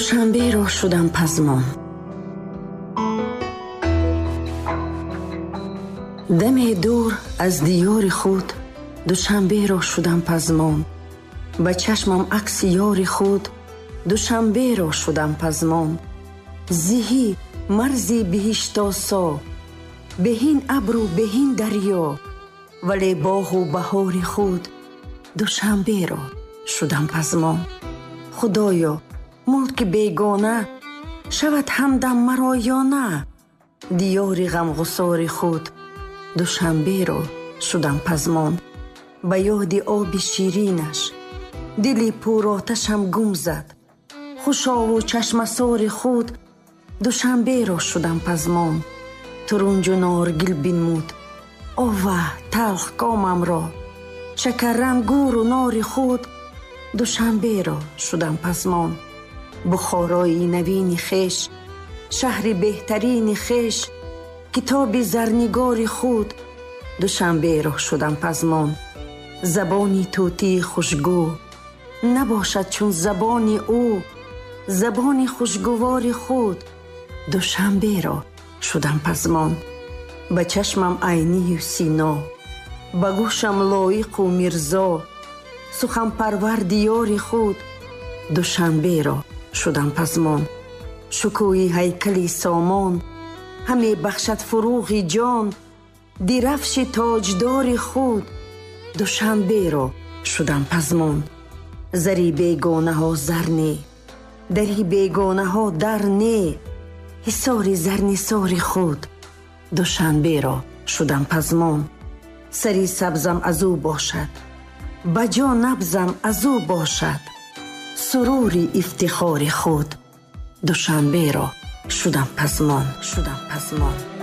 душанберо шудам пазмон. даме дур аз диёри худ душанберо шудам пазмон. ба чашмам акси ёри худ душанберо шудам пазмон. зиҳӣ марзи биҳиштосо, беҳин абру беҳин дарьё, вале боғу баҳори худ душанберо шудам пазмон. худоё мулки бегона шавад ҳамдам маро ё на? диёри ғамғусори худ душанберо шудам пазмон. ба ёди оби ширинаш дили пуроташам гум зад. хушову чашмасори худ душанберо шудам пазмон. турунҷу норгил бинмуд ова талх комамро. шакаррангуру нори худ душанберо шудам пазмон. бухорои навини хеш, шаҳри беҳтарини хеш, китоби зарнигори худ душанберо шудам пазмон. забони тӯтии хушгӯ набошад чун забони ӯ. забони хушгувори худ душанберо шудам пазмон. ба чашмам айнию сино, ба гӯшам лоиқу мирзо, суханпарвар диёри худ душанберо шудам пазмон. шукӯҳи ҳайкали сомон ҳаме бахшад фуруғи ҷон. дирафши тоҷдори худ душанберо шудам пазмон. зари бегонаҳо зар не, дари бегонаҳо дар не. ҳисори зарнисори худ душанберо шудам пазмон. сари сабзам аз ӯ бошад, ба ҷо набзам аз ӯ бошад. сурури ифтихори худ душанберо шудам пазмон.